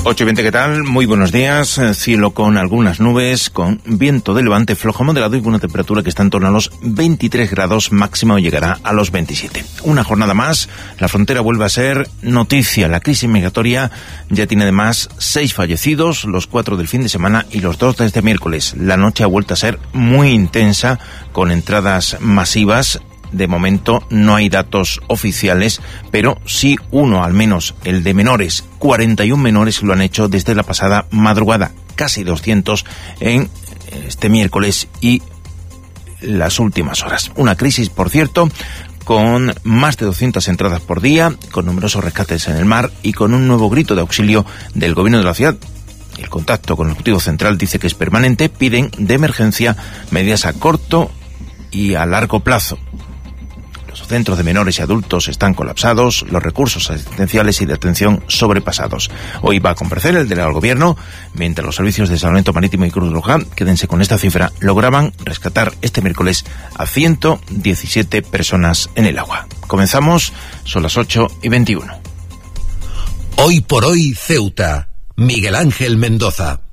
8:20, ¿qué tal? Muy buenos días. Cielo con algunas nubes, con viento de levante flojo moderado y con una temperatura que está en torno a los 23 grados, máxima llegará a los 27. Una jornada más, la frontera vuelve a ser noticia. La crisis migratoria ya tiene además 6 fallecidos, los 4 del fin de semana y los 2 de este miércoles. La noche ha vuelto a ser muy intensa, con entradas masivas. De momento no hay datos oficiales, pero sí uno, al menos el de menores. 41 menores lo han hecho desde la pasada madrugada, casi 200 en este miércoles y las últimas horas. Una crisis, por cierto, con más de 200 entradas por día, con numerosos rescates en el mar y con un nuevo grito de auxilio del gobierno de la ciudad. El contacto con el Ejecutivo Central dice que es permanente. Piden de emergencia medidas a corto y a largo plazo. Los centros de menores y adultos están colapsados, los recursos asistenciales y de atención sobrepasados. Hoy va a comparecer el delegado del Gobierno, mientras los servicios de Salvamento Marítimo y Cruz Roja, quédense con esta cifra, lograban rescatar este miércoles a 117 personas en el agua. Comenzamos, son las 8:21. Hoy por hoy, Ceuta. Miguel Ángel Mendoza.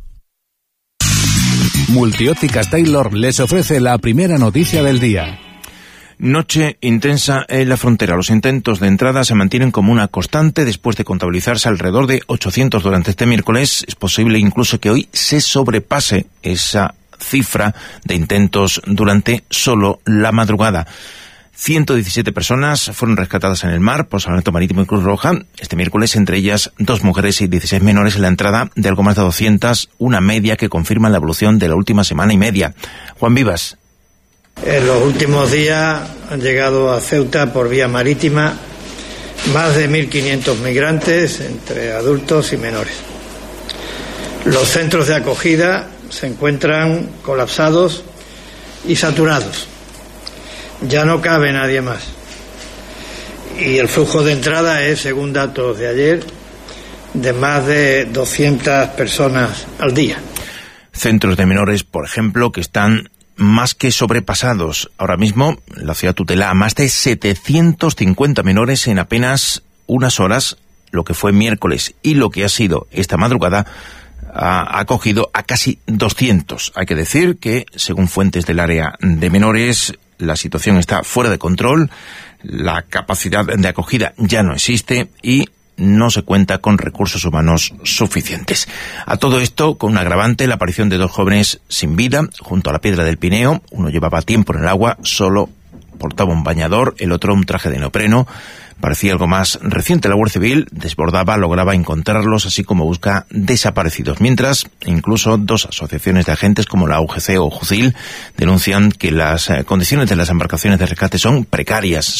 Multiópticas Taylor les ofrece la primera noticia del día. Noche intensa en la frontera. Los intentos de entrada se mantienen como una constante después de contabilizarse alrededor de 800 durante este miércoles. Es posible incluso que hoy se sobrepase esa cifra de intentos durante solo la madrugada. 117 personas fueron rescatadas en el mar por Salvamento Marítimo y Cruz Roja este miércoles, entre ellas 2 mujeres y 16 menores, en la entrada de algo más de 200, una media que confirma la evolución de la última semana y media. Juan Vivas. En los últimos días han llegado a Ceuta por vía marítima más de 1.500 migrantes, entre adultos y menores. Los centros de acogida se encuentran colapsados y saturados. Ya no cabe nadie más. Y el flujo de entrada es, según datos de ayer, de más de 200 personas al día. Centros de menores, por ejemplo, que están más que sobrepasados. Ahora mismo la ciudad tutela a más de 750 menores en apenas unas horas. Lo que fue miércoles y lo que ha sido esta madrugada ha acogido a casi 200. Hay que decir que, según fuentes del área de menores, la situación está fuera de control, la capacidad de acogida ya no existe y no se cuenta con recursos humanos suficientes. A todo esto, con un agravante, la aparición de 2 jóvenes sin vida junto a la Piedra del Pineo. Uno llevaba tiempo en el agua, solo portaba un bañador, el otro un traje de neopreno. Parecía algo más reciente. La Guardia Civil lograba encontrarlos, así como busca desaparecidos. Mientras, incluso 2 asociaciones de agentes como la UGC o JUCIL denuncian que las condiciones de las embarcaciones de rescate son precarias.